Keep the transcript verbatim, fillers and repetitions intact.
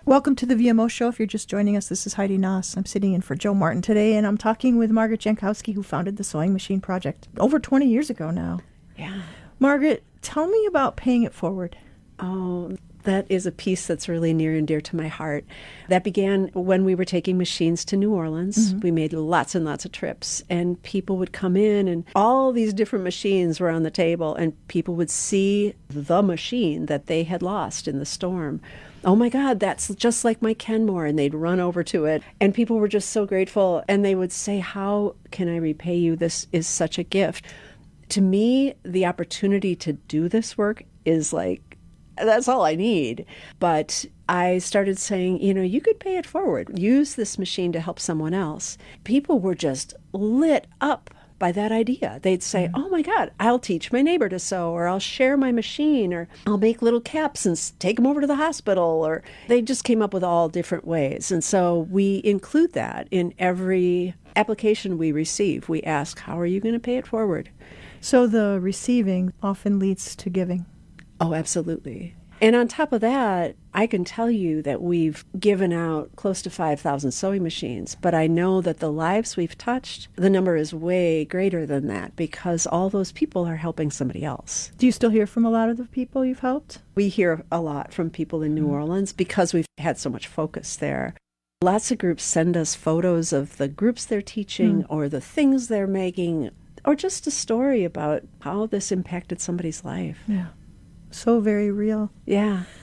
Welcome to the V M O Show. If you're just joining us, this is Heidi Noss. I'm sitting in for Joe Martin today, and I'm talking with Margaret Jankowski, who founded the Sewing Machine Project over twenty years ago now. Yeah. Margaret, tell me about paying it forward. Oh, that is a piece that's really near and dear to my heart. That began when we were taking machines to New Orleans. Mm-hmm. We made lots and lots of trips, and people would come in, and all these different machines were on the table, and people would see the machine that they had lost in the storm. Oh my God, that's just like my Kenmore, and they'd run over to it. And people were just so grateful, and they would say, how can I repay you? This is such a gift. To me, the opportunity to do this work is like, that's all I need. But I started saying, you know, you could pay it forward. Use this machine to help someone else. People were just lit up by that idea. They'd say, mm-hmm. oh my God, I'll teach my neighbor to sew, or I'll share my machine, or I'll make little caps and take them over to the hospital, or they just came up with all different ways. And so we include that in every application we receive. We ask, how are you going to pay it forward? So the receiving often leads to giving. Oh, absolutely. And on top of that, I can tell you that we've given out close to five thousand sewing machines, but I know that the lives we've touched, the number is way greater than that because all those people are helping somebody else. Do you still hear from a lot of the people you've helped? We hear a lot from people in New mm-hmm. Orleans because we've had so much focus there. Lots of groups send us photos of the groups they're teaching mm-hmm. or the things they're making, or just a story about how this impacted somebody's life. Yeah. So very real. Yeah.